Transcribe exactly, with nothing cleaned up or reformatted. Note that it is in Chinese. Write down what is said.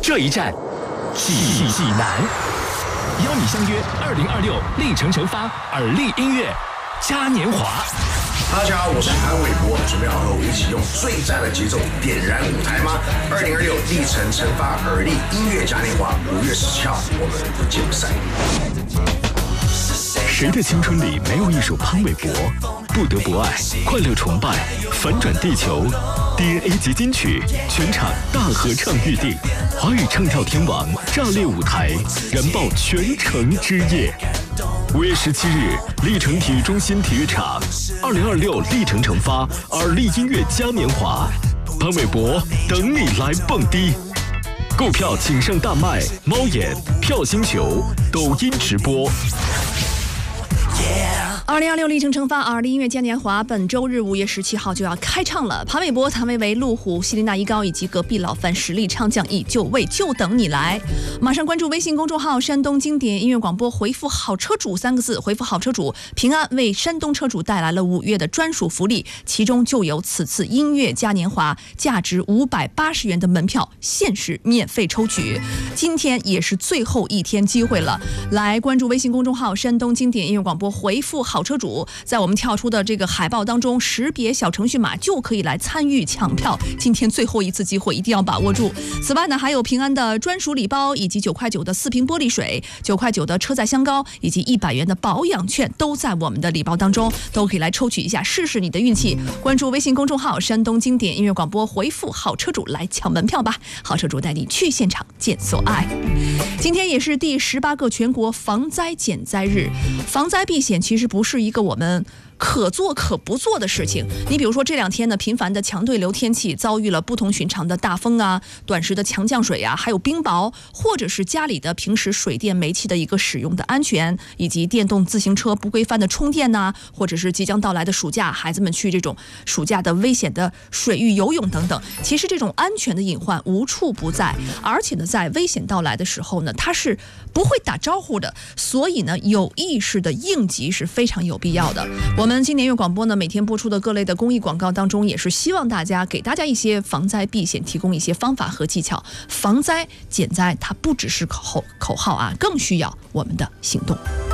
这一站，济济南，邀你相约二零二六历程成发耳力音乐嘉年华。 大家好，我是潘玮柏，准备好和我一起用最赞的节奏点燃舞台吗？二零二六历程成发耳力音乐嘉年华，五月十七号，我们不见不散。 谁的青春里没有一首潘玮柏？不得不爱，快乐崇拜，反转地球 ，D N A 级金曲，全场大合唱预定，华语唱跳天王炸裂舞台，燃爆全城之夜。五月十七日，历城体育中心体育场，二零二六历程成发耳力音乐嘉年华，潘玮柏等你来蹦迪。购票请上大麦、猫眼、票星球、抖音直播。 二零二六历程成发耳力音乐嘉年华本周日五月十七号就要开唱了。潘玮柏、谭维维、路虎、希林娜依高以及隔壁老范实力唱将以就位，就等你来。马上关注微信公众号山东经典音乐广播，回复好车主三个字，回复好车主，平安为山东车主带来了五月的专属福利，其中就有此次音乐嘉年华价值五百八十元的门票限时免费抽取。今天也是最后一天机会了，来关注微信公众号山东经典音乐广播，回复好车主，在我们跳出的这个海报当中识别小程序码，就可以来参与抢票。今天最后一次机会，一定要把握住。此外呢，还有平安的专属礼包，以及九块九的四瓶玻璃水，九块九的车载香膏，以及一百元的保养券，都在我们的礼包当中，都可以来抽取一下，试试你的运气。关注微信公众号山东经典音乐广播，回复好车主来抢门票吧。好车主带你去现场见所爱。今天也是第十八个全国防灾减灾日。防灾避险其实不是一个我们可做可不做的事情。你比如说这两天呢，频繁的强对流天气，遭遇了不同寻常的大风啊、短时的强降水啊，还有冰雹，或者是家里的平时水电煤气的一个使用的安全，以及电动自行车不规范的充电呐、啊，或者是即将到来的暑假，孩子们去这种暑假的危险的水域游泳等等。其实这种安全的隐患无处不在，而且呢，在危险到来的时候呢，它是不会打招呼的，所以呢，有意识的应急是非常有必要的。我们经典音乐广播呢，每天播出的各类的公益广告当中，也是希望大家给大家一些防灾避险提供一些方法和技巧。防灾减灾，它不只是口口号啊，更需要我们的行动。